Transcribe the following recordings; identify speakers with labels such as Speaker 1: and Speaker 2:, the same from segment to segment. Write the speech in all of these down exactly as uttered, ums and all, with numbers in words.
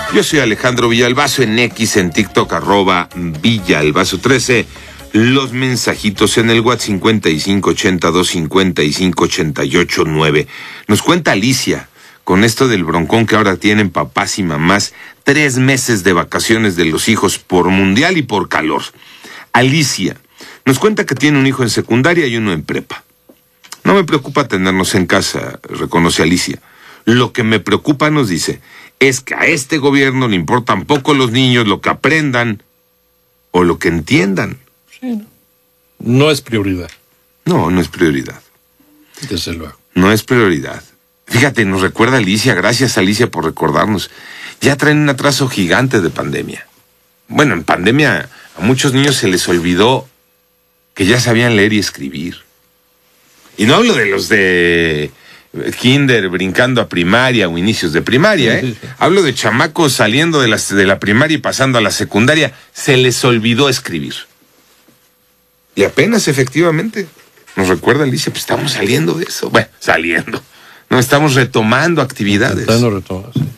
Speaker 1: Yo soy Alejandro Villalbazo en X, en TikTok, arroba Villalbazo trece. Los mensajitos en el WhatsApp cincuenta y cinco ochenta dos cincuenta y cinco ochenta y ocho nueve. Nos cuenta Alicia, con esto del broncón que ahora tienen papás y mamás, tres meses de vacaciones de los hijos por mundial y por calor. Alicia nos cuenta que tiene un hijo en secundaria y uno en prepa. No me preocupa tenernos en casa, reconoce Alicia. Lo que me preocupa, nos dice, es que a este gobierno le importan poco los niños, lo que aprendan o lo que entiendan.
Speaker 2: Sí, no. No es prioridad.
Speaker 1: No, no es prioridad.
Speaker 2: Desde luego.
Speaker 1: No es prioridad. Fíjate, nos recuerda Alicia, gracias Alicia por recordarnos. Ya traen un atraso gigante de pandemia. Bueno, en pandemia a muchos niños se les olvidó que ya sabían leer y escribir. Y no hablo de los de kinder brincando a primaria o inicios de primaria, ¿eh? Sí, sí, sí. Hablo de chamacos saliendo de la, de la primaria y pasando a la secundaria. Se les olvidó escribir. Y apenas, efectivamente, nos recuerda Alicia, pues estamos saliendo de eso. Bueno, saliendo. No, estamos retomando actividades.
Speaker 2: Intentando retomar, sí.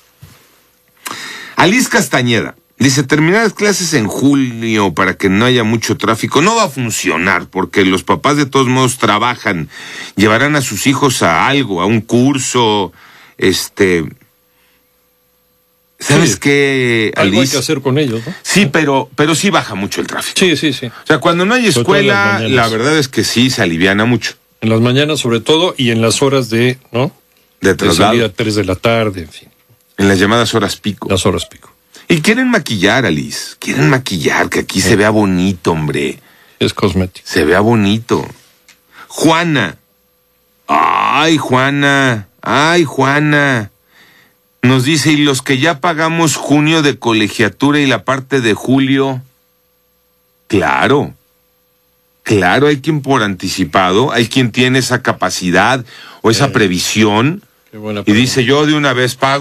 Speaker 1: Alice Castañeda dice, terminar las clases en julio para que no haya mucho tráfico no va a funcionar, porque los papás de todos modos trabajan, llevarán a sus hijos a algo, a un curso, este... ¿Sabes
Speaker 2: sí,
Speaker 1: qué, Alice?
Speaker 2: Algo hay que hacer con ellos, ¿no?
Speaker 1: Sí, pero, pero sí baja mucho el tráfico.
Speaker 2: Sí, sí, sí.
Speaker 1: O sea, cuando no hay escuela, la verdad es que sí se aliviana mucho.
Speaker 2: En las mañanas sobre todo y en las horas de, ¿no?
Speaker 1: De traslado.
Speaker 2: De salida a tres de la tarde, en fin.
Speaker 1: En las llamadas horas pico.
Speaker 2: Las horas pico.
Speaker 1: Y quieren maquillar, Alice. Quieren maquillar, que aquí sí. Se vea bonito, hombre.
Speaker 2: Es cosmético.
Speaker 1: Se vea bonito. Juana. Ay, Juana. Ay, Juana. Nos dice, y los que ya pagamos junio de colegiatura y la parte de julio. Claro. Claro, hay quien por anticipado, hay quien tiene esa capacidad o esa eh, previsión.
Speaker 2: Qué buena
Speaker 1: y dice, yo de una vez pago.